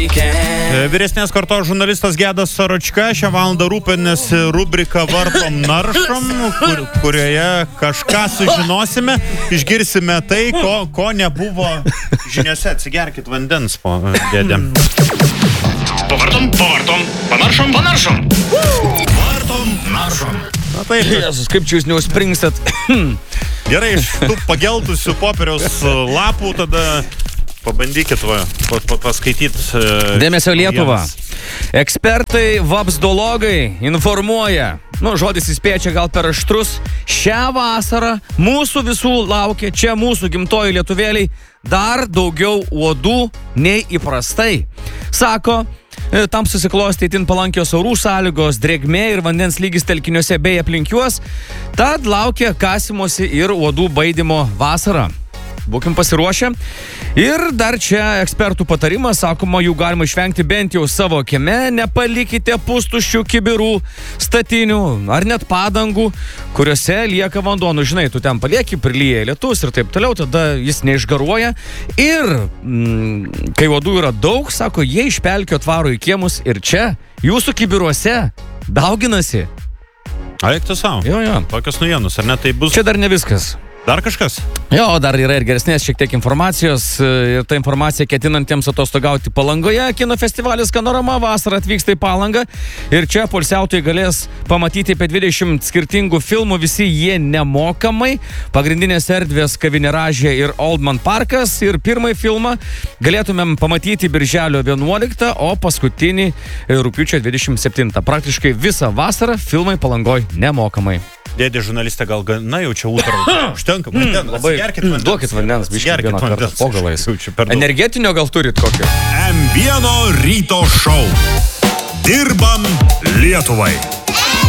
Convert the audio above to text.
Vyresnės kartos žurnalistas Gedas Soročka šią valandą rūpinasi rubrika Vartom naršom, kurioje kažką sužinosime, išgirsime tai, ko nebuvo žiniose. Atsigerkit vandens, po dėdė. Pavartom, panaršom. Vartom, naršom. Na taip. Jėzus, kaip čia jūs neužspringstat. Gerai, iš tų pageltusių popieriaus lapų tada pabandykit paskaityti. Dėmesio Lietuva. Ekspertai, vapsdologai informuoja, žodis įspėja čia gal per aštrus, šią vasarą mūsų visų laukia, čia mūsų gimtoji lietuvėliai, dar daugiau uodų nei įprastai. Sako, tam susiklosti itin palankios orų sąlygos, drėgmė ir vandens lygis telkiniuose bei aplink juos, tad laukia kasimosi ir uodų baidymo vasarą. Būkim pasiruošę. Ir dar čia ekspertų patarimas, sakoma, jų galima išvengti bent jau savo kieme, nepalikite pustuščių kibirų, statinių ar net padangų, kuriuose lieka vanduo. Žinai, tu ten palieki, prilyja lietus ir taip toliau, tada jis neišgaruoja. Ir kai uodų yra daug, sako, jie iš pelkių atvaro į kiemus ir čia, jūsų kibiruose, dauginasi. Eik tu savo. Jo. Tokios naujienos, ar ne? Tai bus... Čia dar ne viskas. Dar kažkas? Jo, dar yra ir geresnės šiek tiek informacijos ir ta informacija ketinantiems atostogauti Palangoje. Kino festivalis Skanorama vasarą atvyksta į Palangą ir čia poilsiautojai galės pamatyti apie 20 skirtingų filmų, visi jie nemokamai. Pagrindinės erdvės Kavinė Rąžė ir Oldman parkas ir pirmąjį filmą galėtumėm pamatyti birželio 11, o paskutinį rugpjūčio 27. Praktiškai visą vasarą filmai Palangoj nemokamai. Dėdė žurnalistė gal, jau čia užtenka. Labai duokit vandens, biškit vieną kartą po galais. Energetinio gal turit kokio? M1 ryto šou. Dirbam Lietuvai.